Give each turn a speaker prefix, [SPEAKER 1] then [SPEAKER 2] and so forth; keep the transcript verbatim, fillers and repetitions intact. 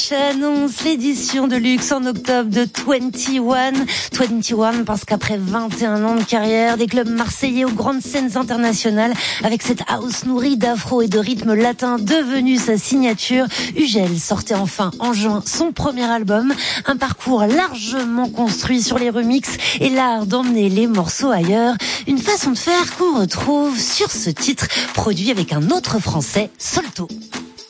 [SPEAKER 1] Fresh annonce l'édition de luxe en octobre de vingt et un. vingt et un parce qu'après vingt et un ans de carrière, des clubs marseillais aux grandes scènes internationales, avec cette house nourrie d'afro et de rythme latin devenue sa signature, Ugel sortait enfin en juin son premier album. Un parcours largement construit sur les remixes et l'art d'emmener les morceaux ailleurs. Une façon de faire qu'on retrouve sur ce titre, produit avec un autre français, Solto.